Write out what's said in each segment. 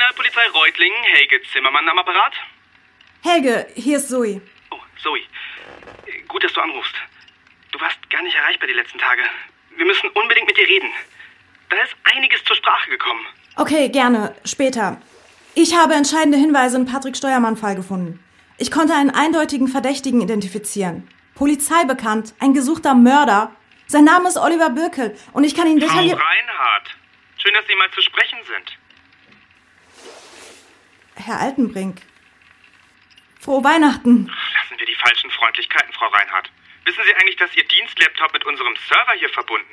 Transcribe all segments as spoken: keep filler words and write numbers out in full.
Kriminalpolizei Reutlingen, Helge Zimmermann am Apparat. Helge, hier ist Zoe. Oh, Zoe. Gut, dass du anrufst. Du warst gar nicht erreichbar die letzten Tage. Wir müssen unbedingt mit dir reden. Da ist einiges zur Sprache gekommen. Okay, gerne. Später. Ich habe entscheidende Hinweise im Patrick-Steuermann-Fall gefunden. Ich konnte einen eindeutigen Verdächtigen identifizieren. Polizei bekannt, ein gesuchter Mörder. Sein Name ist Oliver Birkel und ich kann ihn detailliert... Frau Reinhardt, schön, dass Sie mal zu sprechen sind. Herr Altenbrink. Frohe Weihnachten. Lassen wir die falschen Freundlichkeiten, Frau Reinhardt. Wissen Sie eigentlich, dass Ihr Dienstlaptop mit unserem Server hier verbunden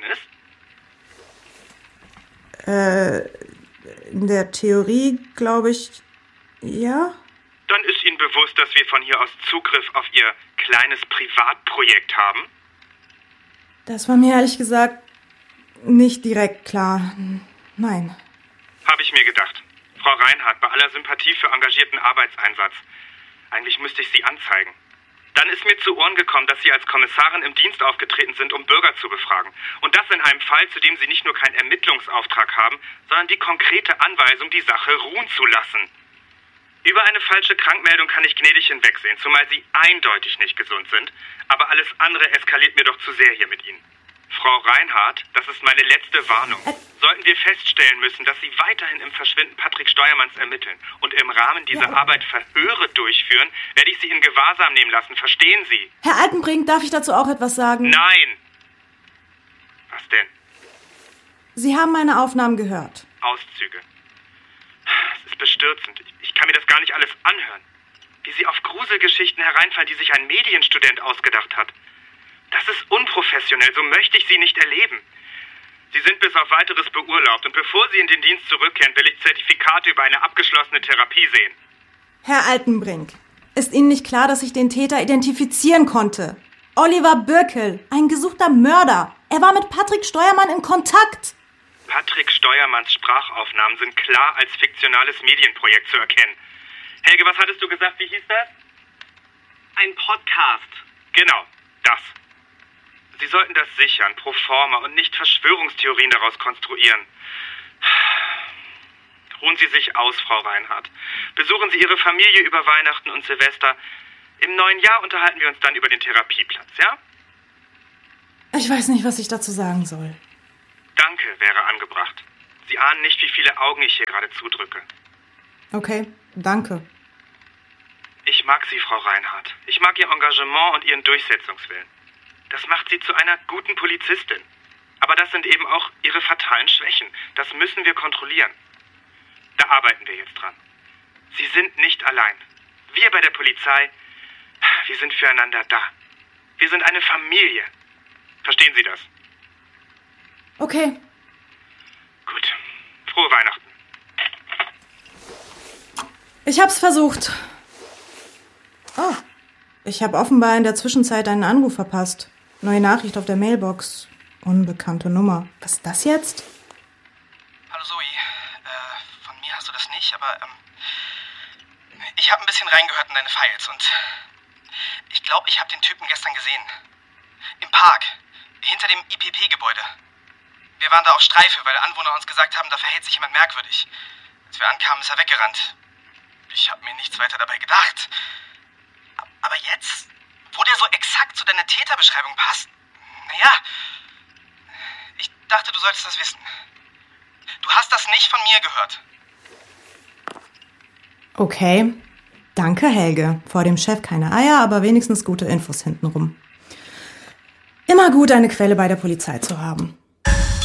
ist? Äh, in der Theorie glaube ich, ja. Dann ist Ihnen bewusst, dass wir von hier aus Zugriff auf Ihr kleines Privatprojekt haben? Das war mir ehrlich gesagt nicht direkt klar. Nein. Habe ich mir gedacht. Frau Reinhardt, bei aller Sympathie für engagierten Arbeitseinsatz. Eigentlich müsste ich Sie anzeigen. Dann ist mir zu Ohren gekommen, dass Sie als Kommissarin im Dienst aufgetreten sind, um Bürger zu befragen. Und das in einem Fall, zu dem Sie nicht nur keinen Ermittlungsauftrag haben, sondern die konkrete Anweisung, die Sache ruhen zu lassen. Über eine falsche Krankmeldung kann ich gnädig hinwegsehen, zumal Sie eindeutig nicht gesund sind. Aber alles andere eskaliert mir doch zu sehr hier mit Ihnen. Frau Reinhardt, das ist meine letzte Warnung. Sollten wir feststellen müssen, dass Sie weiterhin im Verschwinden Patrick Steuermanns ermitteln und im Rahmen dieser Arbeit Verhöre durchführen, werde ich Sie in Gewahrsam nehmen lassen. Verstehen Sie? Herr Altenbrink, darf ich dazu auch etwas sagen? Nein! Was denn? Sie haben meine Aufnahmen gehört. Auszüge. Es ist bestürzend. Ich kann mir das gar nicht alles anhören. Wie Sie auf Gruselgeschichten hereinfallen, die sich ein Medienstudent ausgedacht hat. Das ist unprofessionell, so möchte ich Sie nicht erleben. Sie sind bis auf weiteres beurlaubt und bevor Sie in den Dienst zurückkehren, will ich Zertifikate über eine abgeschlossene Therapie sehen. Herr Altenbrink, ist Ihnen nicht klar, dass ich den Täter identifizieren konnte? Oliver Birkel, ein gesuchter Mörder. Er war mit Patrick Steuermann in Kontakt. Patrick Steuermanns Sprachaufnahmen sind klar als fiktionales Medienprojekt zu erkennen. Helge, was hattest du gesagt, wie hieß das? Ein Podcast. Genau, das. Sie sollten das sichern, pro forma, und nicht Verschwörungstheorien daraus konstruieren. Ruhen Sie sich aus, Frau Reinhardt. Besuchen Sie Ihre Familie über Weihnachten und Silvester. Im neuen Jahr unterhalten wir uns dann über den Therapieplatz, ja? Ich weiß nicht, was ich dazu sagen soll. Danke wäre angebracht. Sie ahnen nicht, wie viele Augen ich hier gerade zudrücke. Okay, danke. Ich mag Sie, Frau Reinhardt. Ich mag Ihr Engagement und Ihren Durchsetzungswillen. Das macht Sie zu einer guten Polizistin. Aber das sind eben auch Ihre fatalen Schwächen. Das müssen wir kontrollieren. Da arbeiten wir jetzt dran. Sie sind nicht allein. Wir bei der Polizei, wir sind füreinander da. Wir sind eine Familie. Verstehen Sie das? Okay. Gut. Frohe Weihnachten. Ich hab's versucht. Oh, ich habe offenbar in der Zwischenzeit einen Anruf verpasst. Neue Nachricht auf der Mailbox. Unbekannte Nummer. Was ist das jetzt? Hallo Zoe. Äh, von mir hast du das nicht, aber ähm, ich habe ein bisschen reingehört in deine Files und ich glaube, ich habe den Typen gestern gesehen. Im Park. Hinter dem I P P-Gebäude. Wir waren da auf Streife, weil Anwohner uns gesagt haben, da verhält sich jemand merkwürdig. Als wir ankamen, ist er weggerannt. Ich habe mir nichts weiter dabei gedacht. Aber jetzt, wo der so exakt zu deiner Täterbeschreibung passt, naja, ich dachte, du solltest das wissen. Du hast das nicht von mir gehört. Okay. Danke, Helge. Vor dem Chef keine Eier, aber wenigstens gute Infos hintenrum. Immer gut, eine Quelle bei der Polizei zu haben.